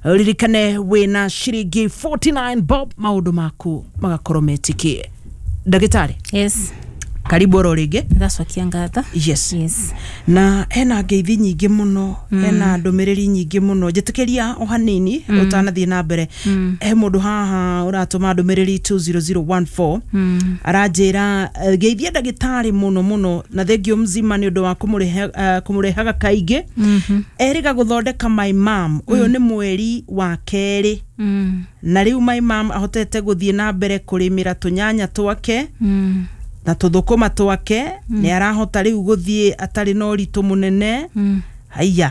ririkane wina shiringi 49 bob maundu maku magakorometiki. Ndagitari? Yes. Karibu ringi. Ndacokia ngatho. Yes. Na hena ngeithi nyingi muno, hena ndumiriri nyingi muno. Njitikiria o hanini utanathie na mbere. He mundu haha uratuma ndumiriri 20014. Aranjira ngeithia ndagitari muno na thengio mzima ni undu wa kumurehaga kaingi. Eriga guthondeka my mom. Uyu ni mweri wa keri. Na riu my mom ahotete guthie na mbere kurimira tunyanya twake. Na tuthukuma twake ni arahota riu guthie atari no ritu munene. Haya,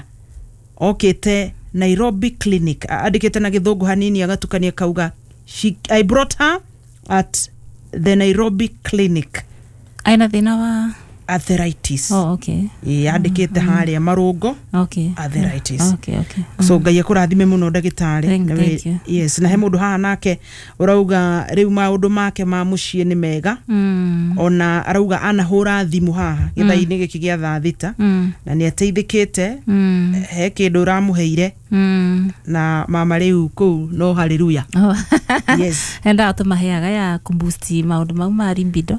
okete Nairobi Clinic. Andikite na githungu hanini agatukania kauga I brought her at the Nairobi Clinic. Aina thina wa arthritis. Oh, okay. Andikite haria marungo. Okay. Arthritis. Okay. So ngai akurathime muno ndagitari. Thank you. Yes, na he mundu haha nake urauga riu maundu make ma mucie ni mega. Ona arauga anahura thimu haha githaini giki gia thaa thita na ni ateithikite. He kindu ramuheire na mama riu ku no hallelujah. Yes. Enda atumaheaga ya kuboost maundu mau ma limbido.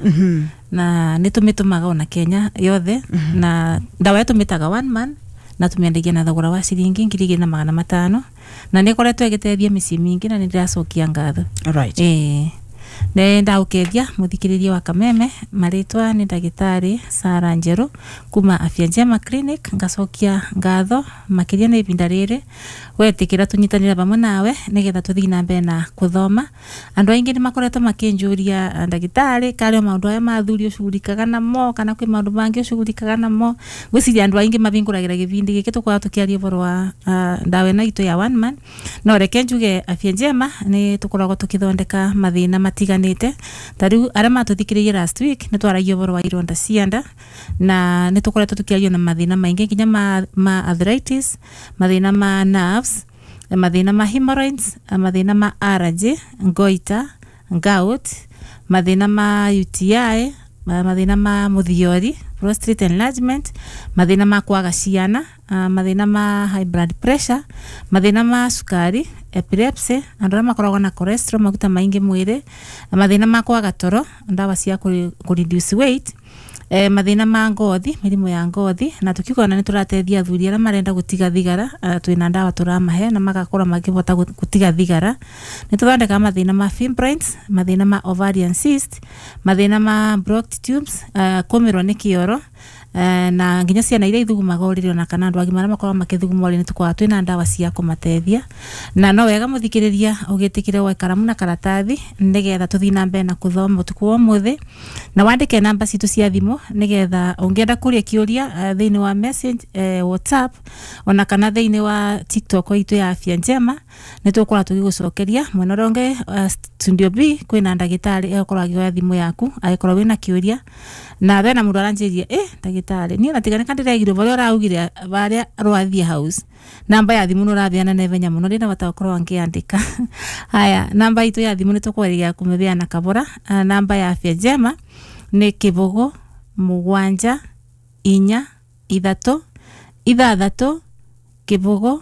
Na nitumitumaga ona Kenya yothe na ndawa yatumitaga 1 man na tumiendagia na thogora wa ciringi 2,500 na nikoretwo igitethia micii mingi na nindiracokia ngatho. Alright. Nenda ukethia muthikiriria wa Kameme maritwa ni ndagitari Sara Njeru kuma Afya Njema Clinic. Ngacokia ngatho makiria ni ibinda riri wetikira tunyitanira bamwe nawe nigetha tuthii na mbere na kuthoma. Andu aingi ni makoretwo makinjuria ndagitari kare maundu aya mathuri ucugurikaga namo kana kwi maundu mangi ucugurikaga namo. Gwiciria andu aingi mabinguragira gibindi giki tukwa tukiaria boro wa ndawe na itu ya 1 man. No reke njuge Afya Njema ni tukoragwo tukithondeka mathina matiganite. Tariu ara matuthikiririe last week ni twaragia boro wa ironda cianda na ni tukoretwo tukiaria na mathina maingi nginya ma arthritis, mathina ma nerves, mathina ma hemorrhoids, mathina ma allergy, goiter, gout, mathina ma UTI, mathina ma muthiori, prostate enlargement, mathina ma kwaga ciana, mathina ma high blood pressure, mathina ma sukari, epilepsy, andu makoragwo na cholesterol maguta maingi mwiri, mathina ma kwaga toro, ndawa cia ku reduce weight, mathina ma ngothi, mirimu ya ngothi, na tukikona ni turatethia athuri ara marenda gutiga thigara, twina ndawa turamahe na magakora magivota gutiga thigara. Ni tuthondeka mathina ma fibroids, mathina ma ovarian cyst, mathina ma blocked tubes, kumirwo ni kioro, na nginya ciana iria ithugumaga uriri ona kana andu agima makorwo makithuguma uriri tukwa twina ndawa cia kumatethia. Na no wega muthikiriria ugitikire wa karamu na karatathi nigetha tuthii na mbere na kuthoma utuku wa muthi na wandike namba citu cia thimu nigetha ungienda kuria kiuria thiini wa message WhatsApp ona kana thiini wa TikTok itu ya Afya Njema ni tukora tugigucokeria mwena ronge studio B kwina ndagitari ekora agioya thimu yaku agikora wina kiuria na bena mundu aranjirie ndagitari ni natigane kandiregire bari araugire bari rwathia house namba ya thimu nurabiana na evenya muno rina batakorwo ngiandika. Haya, namba itu ya thimu ni tukweria kumebeana kabora. Namba ya Afya Njema ni 774 3 6 7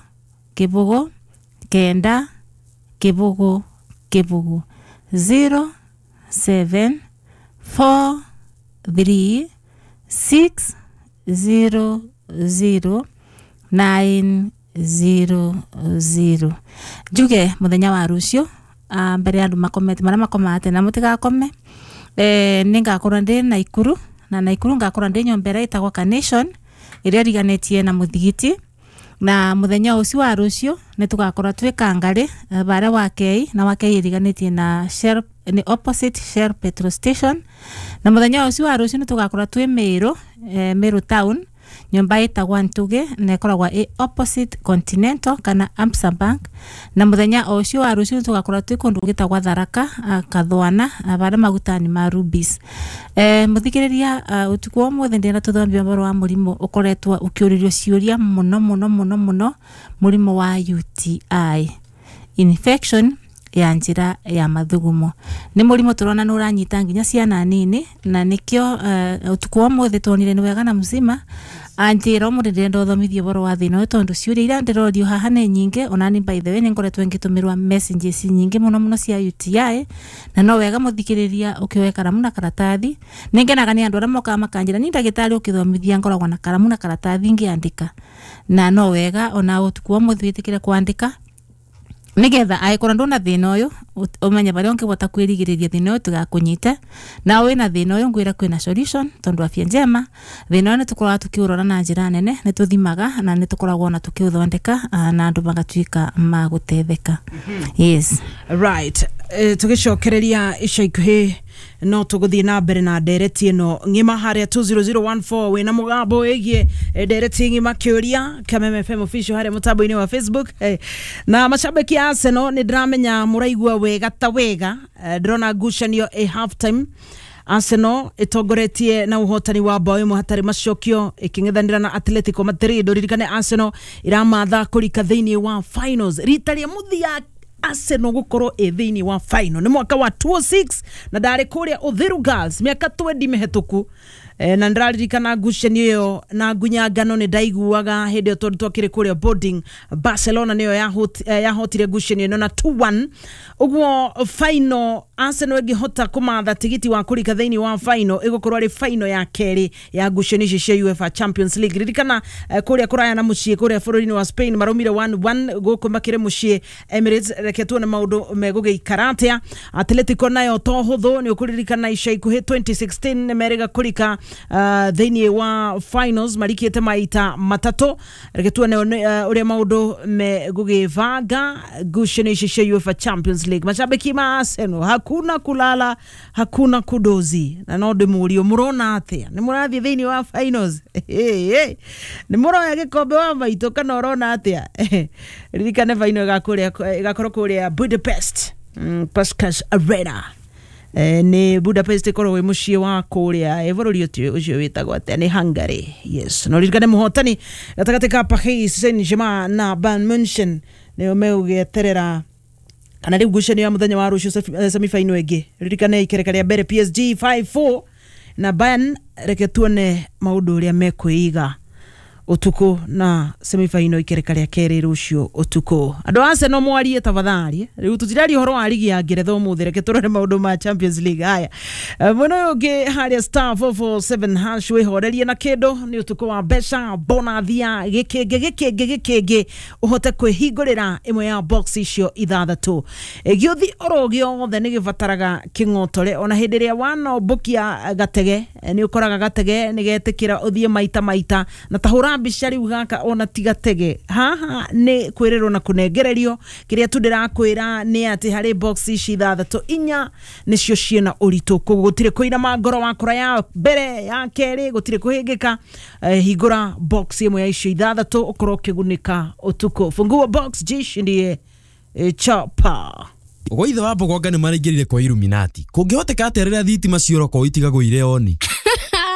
900. Juge muthenya wa rucio mbere andu makomete mara makomate na mutigakome ningakorwo ndi Naikuru na Naikuru ngakorwo ndi nyombera itagwa Carnation iria riganetie na muthigiti. Na muthenya ucio wa rucio ni tugakorwo twikangari bara wa Kei na wa Kei riganetie na Shell ni opposite Shell petrol station. Na muthenya ucio wa rucio ni tugakorwo twi Meru town nyomba itagwa Ntuge na ikoragwa opposite Continental kana Amsa Bank. Na muthenya ucio wa rucio tugakorwo twi kundu gitagwa Tharaka Kathwana bara magutani ma Rubis. Muthikiriria utuku wa muthe ndina tuthambia boro wa murimo ukoretwa ukiuririo ciuria muno murimo wa UTI infection ya njira ya mathugumo. Ni murimo turona nuranyita nginya ciana nini na nikio utuku wa muthe tonire ni wega na mzima anjira mu ndendo thomithie boro wa thina tondu ciuria ira ndirorio haha ne nyinge onani by the way ningoretwe ngitumirwa messages nyinge muno cia UTI na no wega muthikiriria ukiwe karamu na karatathi ningenaga ni andu ara moka makanjira ni ndagitari ukithomithia ngoragwa na karamu na karatathi ngiandika na no wega ona utukua muthwitikire kuandika nigetha aikora ndona thina uyu umenye bari ongibota kwirigiriria thina uyu tugakunyite na wina thina uyu ngwira kwina solution tondu afya njema thina uyu nitukorwa tukiurora na njira nene nituthimaga na nitukoragwo na tukiuthondeka na andu magatuika magutetheka. Yes, right. Tugicokereria ica ikuhi no tuguthie na mbere na ndereti ino ngima haria 20014 wina mugambo wigie ndereti ngima kiuria Kameme FM official haria mutambo-ini wa Facebook. Na mashabiki ya Arsenal ni ndramenya muraigua wega ta wega ndrona ngucanio half time Arsenal itongoretie na uhotani wa bao imwe hatari macokio iking'ethanira na Atletico Madrid. Ririkane Arsenal iramatha kurika thiini wa finals rita ria muthia Arsenal gukorwo thiini wa final ni mwaka wa 2006 na ndari kuria Uthiru Girls miaka 20 mihituku. Na ndraririkana ngucanio iyo na ngunyangano ni ndaiguaga hindi yo tondu twakire kuria boarding Barcelona niyo yahotire ngucanio ino na 2-1. Uguo final Arsenal ingihota kumatha tigiti wa kurika thiini wa final igukorwo ari final ya keri ya ngucanio ici cia UEFA Champions League. Ririkana kuria kuraya na mucii kuria bururi-ini wa Spain marumire 1-1 guku makire mucii Emirates. Reke tuone maundu megugiikara atia. Atletico nayo to huthu ni ukuririkana ica ikuhi 2016 ni meriga kurika thiini wa finals marikite maita matatu. Reke tuone uria maundu megugivanga ngucanio ici cia UEFA Champions League. Mashabiki ma Arsenal hakuna kulala hakuna kudozi na no ndimurio murona atia ni murathie thiini wa finals ni muroya gikombe wa maito kana urona atia. Ririkane final igakorwo kuria Budapest Puskás Arena. Ni Budapest ikorwo wi mucii wa kuria bururi ucio witagwo atia ni Hungary. Yes, no ririkane muhotani gatagati ka Paris Saint-Germain na Bayern Munchen ni meugeterera kana riu ngucanio ya muthenya wa rucio semi final ingi. Ririkane ikereka ria mbere PSG 5-4 na Bayern. Reke tuone maundu uria mekwiiga utuku na semi final ikereka ria keri rucio utuku. Andu Arsenal mwarie tafadhali riu tutirari horo wa ligi ya Ngeretha umuthi. Reke turore maundu ma Champions League haya muno ungi haria star 447 hash wihorerie na kindu ni utuku wa besha bonathia gikenge uhote kwihingurira imwe ya box icio ithathatu. Giuthi orogiothe ni givataraga king'otore ona hindi ria wano bukia gatege ni ukoraga gatege ni getikira uthie maita na tahura mbica riu gaka ona tigatege haha ni kwirirwo na kunengererio. Kiria tu ndirakwira ni ati hari box ici ithathatu inya nicio ciena uritu gutire kuina mangoro wa kura ya mbere ya keri gutire kuhingika. Hingura box imwe ya icio ithathatu ukorwo kigunika utuku. Fungua box jishindie chapa Ugo ithe wa Bogonga ni maraingirire kwa Illuminati. Kungihoteka aterera thitima cioroko itigago ireoni.